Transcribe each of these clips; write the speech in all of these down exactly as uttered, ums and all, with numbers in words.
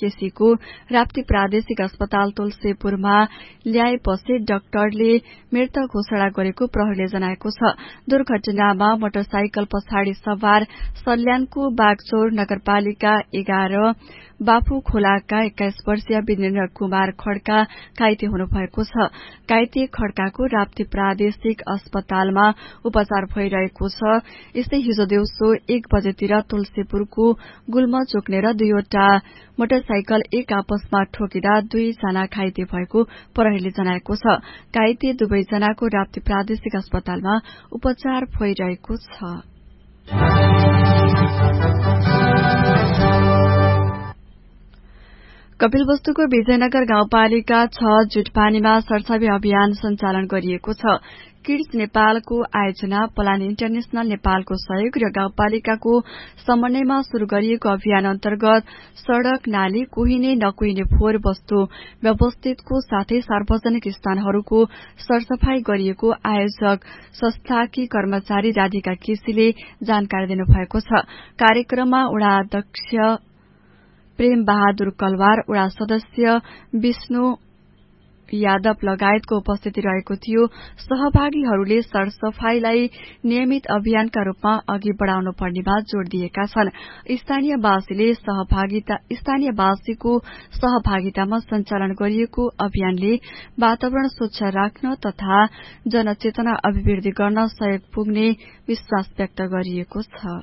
केसीको राप्ती प्रादेशिक अस्पताल तुलसीपुरमा ल्याएपछि डाक्टरले मृत घोषणा गरेको प्रहरीले जनाएको छ। दुर्घटनामा मोटरसाइकल पछाडि सवार सल्यानको बागचौर नगरपालिका एघार बापू खोलाका एक्काइस वर्षीय विजेन्द्र कुमार खड्का घाइते हुनुभएको छ। घाइते खड्काको राप्ती प्रादेशिक अस्पतालमा उपचार भइरहेको छ। यस्तै हिजो दिउँसो एक बजेतिर तुलसीपुरको गुल्म चोक्नेर दुईवटा मोटरसाइकल एक आपसमा ठोकिँदा दुईजना घाइते भएको प्रहरीले जनाएको छ। घाइते दुवैजनाको राप्ती प्रादेशिक अस्पतालमा उपचार भइरहेको छ। कपिलवस्तुको विजयनगर गाउँपालिका छ जुटपानीमा सरसफाई अभियान सञ्चालन गरिएको छ। किड्स नेपालको आयोजना, पलानी इन्टरनेशनल नेपालको सहयोग र गाउँपालिकाको समन्वयमा शुरू गरिएको अभियान अन्तर्गत सड़क, नाली, कुहिने नकुहिने फोहोर वस्तु व्यवस्थितको साथै सार्वजनिक स्थानहरूको सरसफाई गरिएको आयोजक संस्थाकी कर्मचारी राधिका केसीले जानकारी दिनुभएको छ। कार्यक्रममा वडा अध्यक्ष प्रेम बहादुर कलवार, वडा सदस्य विष्णु यादव लगायतको उपस्थिति रहेको थियो। सहभागीहरूले सरसफाईलाई नियमित अभियानका रूपमा अघि बढ़ाउनु पर्नेमा जोड़ दिएका छन्। स्थानीयवासीले सहभागिता स्थानीयवासीको सहभागितामा सञ्चालन गरिएको अभियानले वातावरण स्वच्छ राख्न तथा जनचेतना अभिवृद्धि गर्न सहयोग पुग्ने विश्वास व्यक्त गरिएको छ।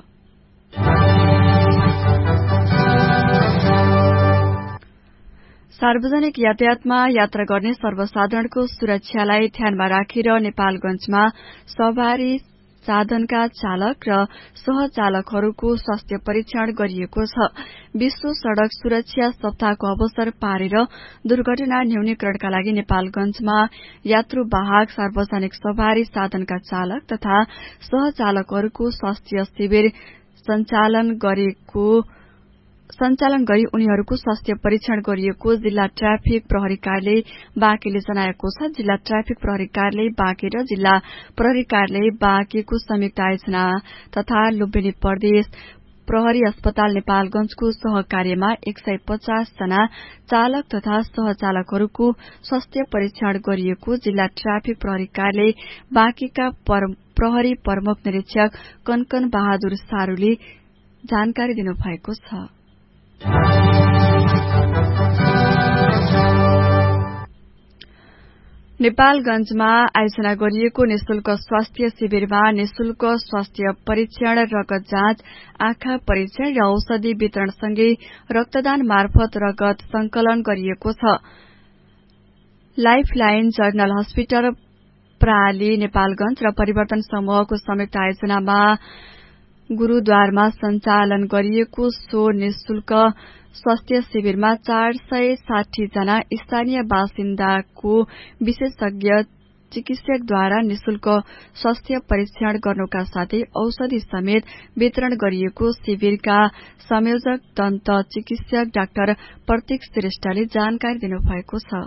सार्वजनिक यातायातमा यात्रा गर्ने सर्वसाधारणको सुरक्षालाई ध्यानमा राखेर नेपालगंजमा सवारी साधनका चालक र सहचालकहरूको स्वास्थ्य परीक्षण गरिएको छ। विश्व सड़क सुरक्षा सप्ताहको अवसर पारेर दुर्घटना न्यूनीकरणका लागि नेपालगंजमा यात्रुवाहक सार्वजनिक सवारी साधनका चालक तथा सहचालकहरूको स्वास्थ्य शिविर सञ्चालन गरेको सञ्चालन गरी उनीहरूको स्वास्थ्य परीक्षण गरिएको जिल्ला ट्राफिक प्रहरी कार्यालय बाँकेले जनाएको छ। जिल्ला ट्राफिक प्रहरी कार्यालय बाँके र जिल्ला प्रहरी कार्यालय बाँकेको संयुक्त आयोजना तथा लुम्बिनी प्रदेश प्रहरी अस्पताल नेपालगंजको सहकार्यमा एक सय पचास जना चालक तथा सहचालकहरूको स्वास्थ्य परीक्षण गरिएको जिल्ला ट्राफिक प्रहरी कार्यालय बाँकेका प्रहरी प्रमुख निरीक्षक कनकन बहादुर सारूले जानकारी दिनुभएको छ। नेपालगंजमा आयोजना गरिएको निशुल्क स्वास्थ्य शिविरमा निशुल्क स्वास्थ्य परीक्षण, रगत जाँच, आँखा परीक्षण र औषधि वितरणसँगै रक्तदान मार्फत रगत संकलन गरिएको छ। लाइफलाइन जर्नल हस्पिटल प्राली नेपालगंज र परिवर्तन समूहको संयुक्त आयोजनामा गुरूद्वारमा सञ्चालन गरिएको सो निशुल्क स्वास्थ्य शिविरमा चार सय साठी जना स्थानीय बासिन्दाको विशेषज्ञ चिकित्सकद्वारा निशुल्क स्वास्थ्य परीक्षण गर्नुका साथै औषधि समेत वितरण गरिएको शिविरका संयोजक दन्त चिकित्सक डाक्टर प्रतीक श्रेष्ठले जानकारी दिनुभएको छ।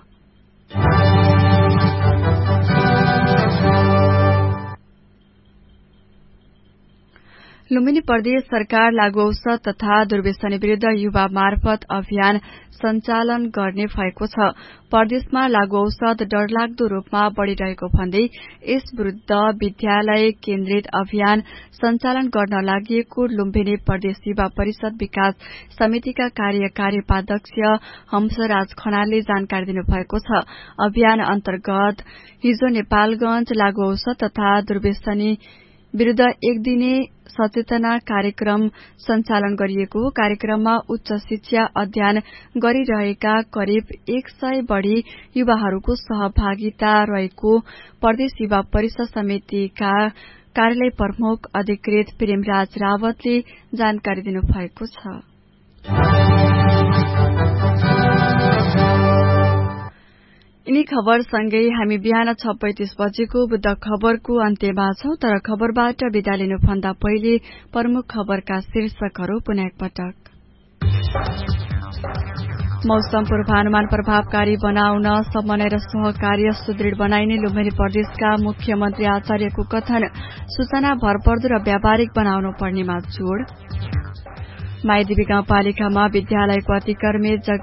लुम्बिनी प्रदेश सरकार लागू औषध तथा दुर्व्यसनी विरूद्ध युवा मार्फत अभियान सञ्चालन गर्ने भएको छ। प्रदेशमा लागू औषध डरलाग्दो रूपमा बढ़िरहेको भन्दै यस विरूद्ध विद्यालय केन्द्रित अभियान सञ्चालन गर्न लागि लुम्बिनी प्रदेश युवा परिषद विकास समितिका कार्यकारी उपाध्यक्ष हंसराज खनालले जानकारी दिनुभएको छ। अभियान अन्तर्गत हिजो नेपालगंज लागू औषध तथा दुर्व्यसनी विरूद्ध एक दिने सचेतना कार्यक्रम सञ्चालन गरिएको। कार्यक्रममा उच्च शिक्षा अध्ययन गरिरहेका करिब एक सय बढ़ी युवाहरूको सहभागिता रहेको प्रदेश युवा परिषद समितिका कार्यालय प्रमुख अधिकृत प्रेमराज रावतले जानकारी दिनुभएको छ। यिनी खबरसँगै हामी बिहान छ पैंतीस बजेको बुद्ध खबरको अन्त्यमा छौं, तर खबरबाट विदा लिनुभन्दा पहिले प्रमुख खबरका शीर्षकहरू पुनः एकपटक। मौसम पूर्वानुमान प्रभावकारी बनाउन समन्वय र सहकार्य सुदृढ़ बनाइने लुम्बिनी प्रदेशका मुख्यमन्त्री आचार्यको कथन। सूचना भरपर्दो र व्यावहारिक बनाउनु पर्नेमा जोड़। माइदेवी गाउँपालिकामा विद्यालयको अतिक्रमित